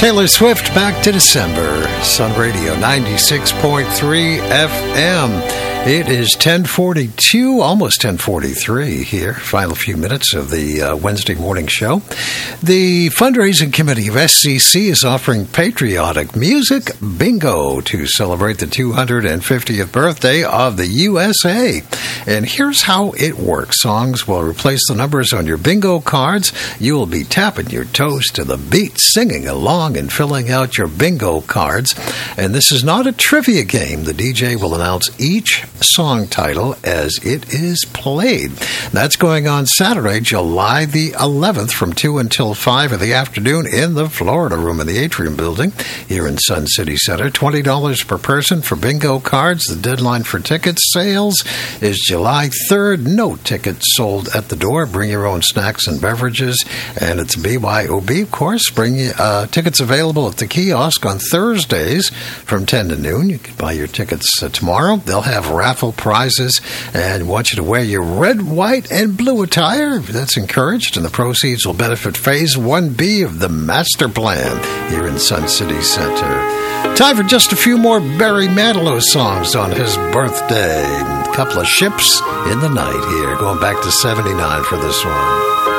Taylor Swift, Back to December. Sun Radio 96.3 FM. It is 10:42, almost 10:43 here. Final few minutes of the Wednesday morning show. The fundraising committee of SCC is offering patriotic music bingo to celebrate the 250th birthday of the USA. And here's how it works. Songs will replace the numbers on your bingo cards. You will be tapping your toes to the beat, singing along and filling out your bingo cards. And this is not a trivia game. The DJ will announce each song title as it is played. That's going on Saturday, July the 11th from 2 until 5 in the afternoon in the Florida Room in the Atrium Building here in Sun City Center. $20 per person for bingo cards. The deadline for ticket sales is July 3rd. No tickets sold at the door. Bring your own snacks and beverages. And it's BYOB, of course. Bring tickets available at the kiosk on Thursdays from 10 to noon. You can buy your tickets tomorrow. They'll have raffle prizes and want you to wear your red, white, and blue attire. That's encouraged, and the proceeds will benefit Phase 1B of the Master Plan here in Sun City Center. Time for just a few more Barry Manilow songs on his birthday. A couple of Ships in the Night here, going back to 79 for this one.